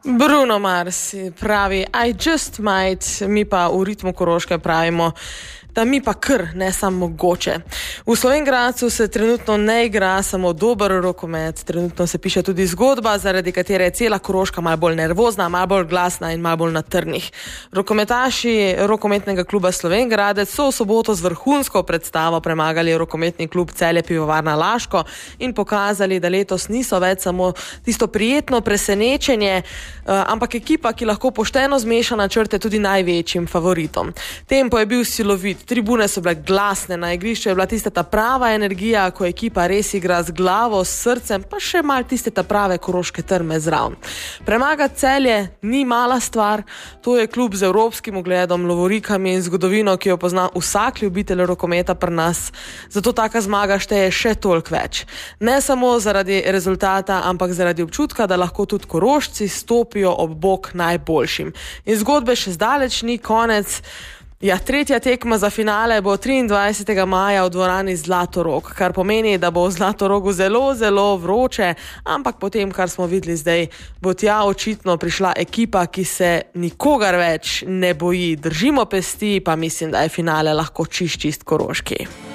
Bruno Mars pravi I just might, mi pa v ritmu Koroške pravimo, da mi pa kar, ne samo mogoče. V Slovenj Gradcu se trenutno ne igra samo dober rokomet, trenutno se piše tudi zgodba, zaradi katere je cela Koroška malo bolj nervozna, malo bolj glasna in malo bolj na trnih. Rokometaši rokometnega kluba Slovenj Gradec so v soboto z vrhunsko predstavo premagali rokometni klub Celje Pivovarna Laško in pokazali, da letos niso več samo tisto prijetno presenečenje, ampak ekipa, ki lahko pošteno zmeša načrte tudi največjim favoritom. Tempo je bil silovit, tribune so bile glasne, na igrišču je bila tista ta prava energija, ko ekipa res igra z glavo, s srcem, pa še malo tiste ta prave koroške trme zraven. Premagati Celje ni mala stvar, to je klub z evropskim ugledom, lovorikami in zgodovino, ki jo pozna vsak ljubitelj rokometa pri nas, zato taka zmaga šteje še toliko več. Ne samo zaradi rezultata, ampak zaradi občutka, da lahko tudi Korošci stopijo ob bok najboljšim. In zgodbe še zdaleč ni konec. Ja, tretja tekma za finale bo 23. maja v dvorani Zlatorog, kar pomeni, da bo v Zlatorogu zelo, zelo vroče, ampak potem, kar smo videli zdaj, bo tja očitno prišla ekipa, ki se nikogar več ne boji. Držimo pesti, pa mislim, da je finale lahko čist koroški.